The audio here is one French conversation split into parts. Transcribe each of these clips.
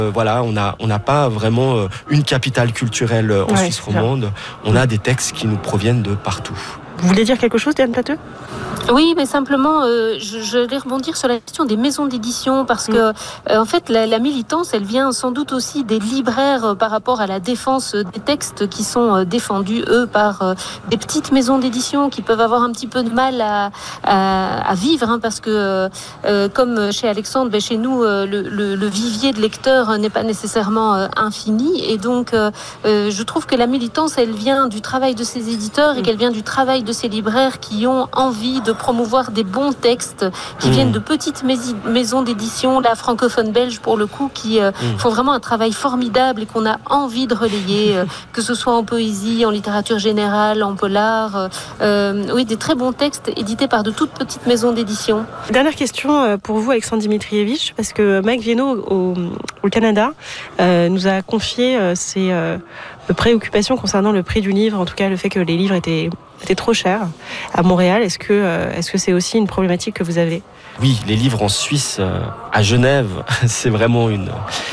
Voilà, on n'a pas vraiment une capitale culturelle en Suisse romande. On a des textes qui nous proviennent de partout. Vous voulez dire quelque chose, Diane Plateux ? Oui, mais simplement, je vais rebondir sur la question des maisons d'édition parce que, en fait, la militance, elle vient sans doute aussi des libraires par rapport à la défense des textes qui sont défendus, eux, par des petites maisons d'édition qui peuvent avoir un petit peu de mal à vivre, hein, parce que, comme chez Alexandre, chez nous, le vivier de lecteurs n'est pas nécessairement infini. Et donc, je trouve que la militance, elle vient du travail de ces éditeurs et qu'elle vient du travail de ces libraires qui ont envie de promouvoir des bons textes qui viennent de petites maisons d'édition, la francophone belge pour le coup, qui font vraiment un travail formidable et qu'on a envie de relayer, que ce soit en poésie, en littérature générale, en polar. Oui, des très bons textes édités par de toutes petites maisons d'édition. Dernière question pour vous, Alexandre Dimitrievitch, parce que Mike Vieno au Canada nous a confié ses préoccupations concernant le prix du livre, en tout cas le fait que les livres étaient trop chers à Montréal. Est-ce que c'est aussi une problématique que vous avez ? Oui, les livres en Suisse, à Genève, c'est vraiment une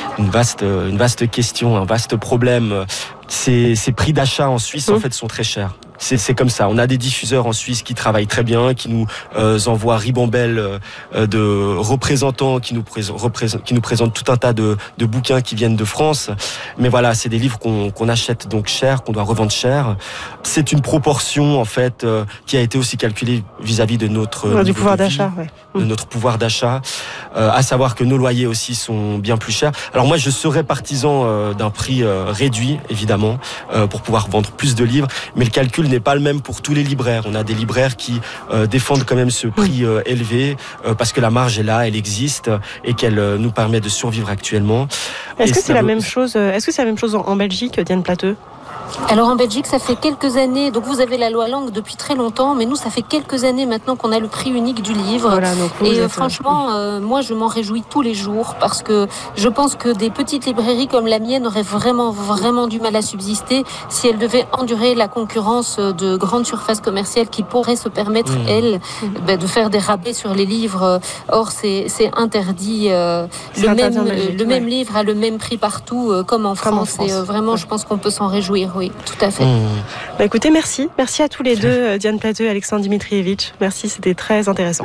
vaste question, un vaste problème. Ces prix d'achat en Suisse, en fait, sont très chers. C'est comme ça. On a des diffuseurs en Suisse qui travaillent très bien, qui nous envoient ribambelle de représentants, qui nous présentent tout un tas de bouquins qui viennent de France. Mais voilà, c'est des livres qu'on achète donc cher, qu'on doit revendre cher. C'est une proportion en fait qui a été aussi calculée vis-à-vis de notre du pouvoir d'achat, de notre pouvoir d'achat. À savoir que nos loyers aussi sont bien plus chers. Alors moi, je serais partisan d'un prix réduit, évidemment, pour pouvoir vendre plus de livres. Mais le calcul n'est pas le même pour tous les libraires. On a des libraires qui défendent quand même ce prix élevé parce que la marge est là, elle existe et qu'elle nous permet de survivre actuellement. Est-ce que c'est la même chose en Belgique, Diane Plateux ? Alors en Belgique, ça fait quelques années, donc vous avez la loi langue depuis très longtemps, mais nous, ça fait quelques années maintenant qu'on a le prix unique du livre. Voilà, donc et franchement, moi, je m'en réjouis tous les jours parce que je pense que des petites librairies comme la mienne auraient vraiment du mal à subsister si elles devaient endurer la concurrence de grandes surfaces commerciales qui pourraient se permettre, elles, de faire des rabais sur les livres. Or, c'est interdit. Le même livre a le même prix partout, comme en France. Et vraiment, je pense qu'on peut s'en réjouir. Oui, tout à fait. Écoutez, merci à tous les deux, Diane Plateux et Alexandre Dimitrievitch. Merci, c'était très intéressant.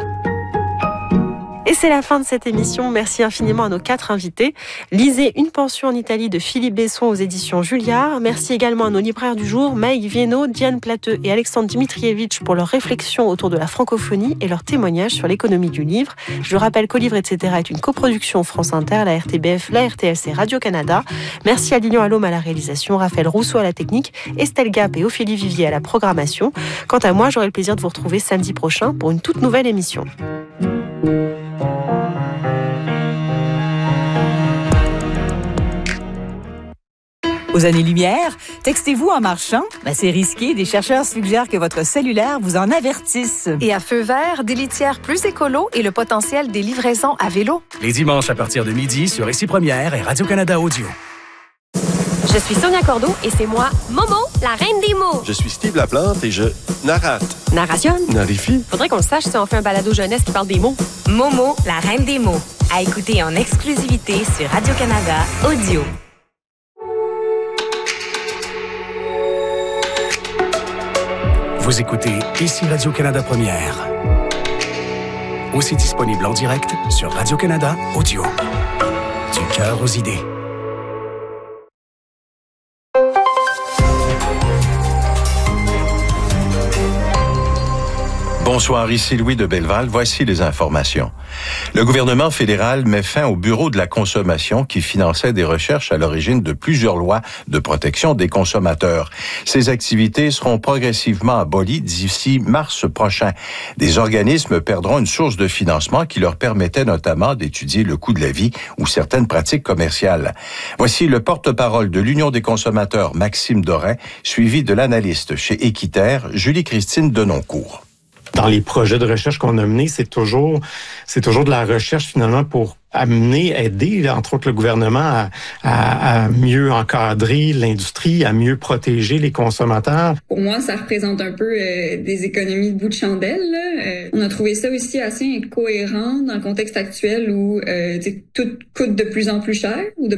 Et c'est la fin de cette émission. Merci infiniment à nos 4 invités. Lisez Une pension en Italie de Philippe Besson aux éditions Julliard. Merci également à nos libraires du jour, Mike Vieno, Diane Plateux et Alexandre Dimitrievitch pour leurs réflexions autour de la francophonie et leurs témoignages sur l'économie du livre. Je rappelle qu'Au Livre, etc. est une coproduction France Inter, la RTBF, la RTS et Radio-Canada. Merci à Lilian Allôme à la réalisation, Raphaël Rousseau à la technique, Estelle Gap et Ophélie Vivier à la programmation. Quant à moi, j'aurai le plaisir de vous retrouver samedi prochain pour une toute nouvelle émission. Aux années-lumière, textez-vous en marchant? C'est risqué. Des chercheurs suggèrent que votre cellulaire vous en avertisse. Et à feu vert, des litières plus écolo et le potentiel des livraisons à vélo. Les dimanches à partir de midi sur Ici Première et Radio-Canada Audio. Je suis Sonia Cordeau et c'est moi, Momo, la reine des mots. Je suis Steve Laplante et je narrate. Narration. Narifie. Faudrait qu'on le sache si on fait un balado jeunesse qui parle des mots. Momo, la reine des mots. À écouter en exclusivité sur Radio-Canada Audio. Vous écoutez Ici Radio-Canada Première. Aussi disponible en direct sur Radio-Canada Audio. Du cœur aux idées. Bonsoir, ici Louis de Belleval. Voici les informations. Le gouvernement fédéral met fin au Bureau de la consommation qui finançait des recherches à l'origine de plusieurs lois de protection des consommateurs. Ces activités seront progressivement abolies d'ici mars prochain. Des organismes perdront une source de financement qui leur permettait notamment d'étudier le coût de la vie ou certaines pratiques commerciales. Voici le porte-parole de l'Union des consommateurs, Maxime Dorin, suivi de l'analyste chez Équiterre, Julie-Christine Denoncourt. Dans les projets de recherche qu'on a menés, c'est toujours de la recherche finalement pour aider, entre autres le gouvernement, à mieux encadrer l'industrie, à mieux protéger les consommateurs. Pour moi, ça représente un peu des économies de bout de chandelle. On a trouvé ça aussi assez incohérent dans le contexte actuel où tout coûte de plus en plus cher ou de